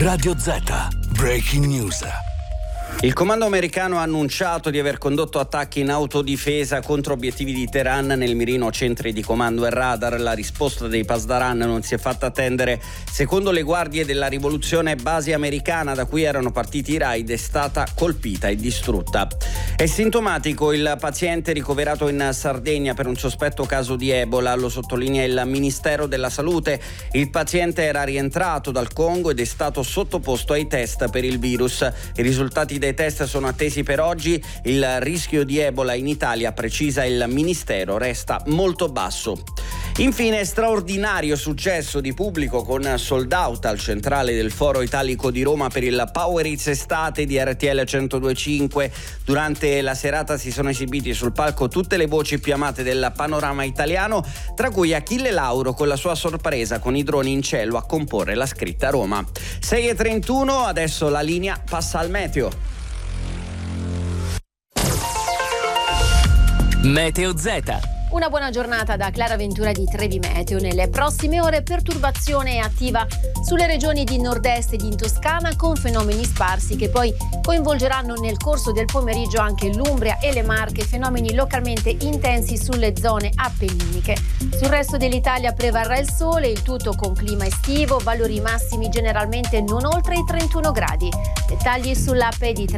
Radio Z. Breaking News. Il comando americano ha annunciato di aver condotto attacchi in autodifesa contro obiettivi di Teheran nel mirino centri di comando e radar. La risposta dei Pasdaran non si è fatta attendere. Secondo le guardie della rivoluzione, base americana da cui erano partiti i raid è stata colpita e distrutta. È sintomatico il paziente ricoverato in Sardegna per un sospetto caso di Ebola, lo sottolinea il Ministero della Salute. Il paziente era rientrato dal Congo ed è stato sottoposto ai test per il virus. I risultati dei test sono attesi per oggi. Il rischio di Ebola in Italia, precisa il Ministero, resta molto basso. Infine, straordinario successo di pubblico con sold out al centrale del Foro Italico di Roma per il Power Hits Estate di RTL 102.5. Durante la serata si sono esibiti sul palco tutte le voci più amate del panorama italiano, tra cui Achille Lauro con la sua sorpresa con i droni in cielo a comporre la scritta Roma. 6:31, adesso la linea passa al meteo. Meteo Z. Una buona giornata da Clara Ventura di Trevi Meteo. Nelle prossime ore perturbazione attiva sulle regioni di nord-est ed in Toscana, con fenomeni sparsi che poi coinvolgeranno nel corso del pomeriggio anche l'Umbria e le Marche, fenomeni localmente intensi sulle zone appenniniche. Sul resto dell'Italia prevarrà il sole, il tutto con clima estivo, valori massimi generalmente non oltre i 31 gradi. Dettagli sull'app di